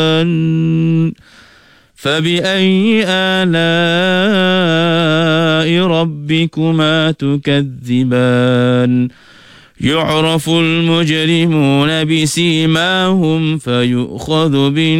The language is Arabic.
فبأي آلاء ربكما تكذبان يعرف المجرمون بسيماهم فيؤخذ بالنسبة